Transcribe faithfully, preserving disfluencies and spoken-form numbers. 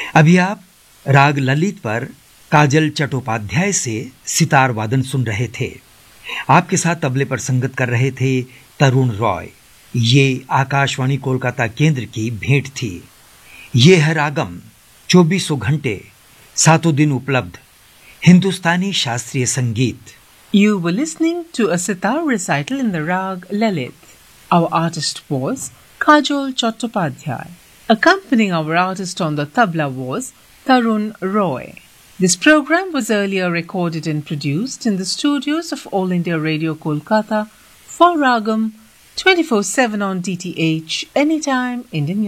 अभी आप राग ललित पर काजल चट्टोपाध्याय से सितार वादन सुन रहे थे। आपके साथ तबले पर संगत कर रहे थे तरुण रॉय। ये आकाशवाणी कोलकाता केंद्र की भेंट थी। ये है रागम, चौबीसों घंटे सातों दिन उपलब्ध हिंदुस्तानी शास्त्रीय संगीत। You were listening to a sitar recital in the rag Lalit. Our artist was Kajol Chattopadhyay. Accompanying our artist on the tabla was Tarun Roy. This program was earlier recorded and produced in the studios of All India Radio Kolkata for Ragam twenty-four seven on D T H, anytime Indian